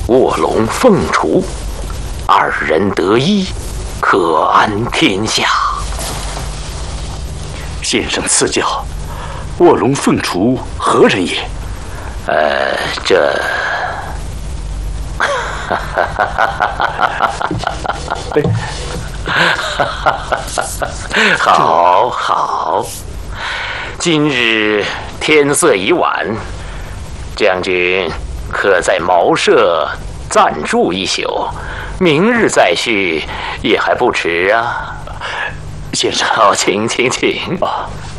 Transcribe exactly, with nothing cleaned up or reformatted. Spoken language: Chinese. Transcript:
卧龙凤雏，二人得一，可安天下。 先生赐教，卧龙凤雏何人也？ 呃，这。好好，今日天色已晚，将军可在茅舍暂住一宿，明日再续也还不迟啊。 先生， 好，请请请。 啊。